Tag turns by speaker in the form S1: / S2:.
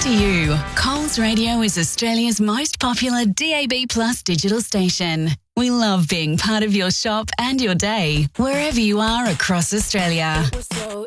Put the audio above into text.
S1: to you. Coles Radio is Australia's most popular DAB+ digital station. We love being part of your shop and your day, wherever you are across Australia.
S2: It was so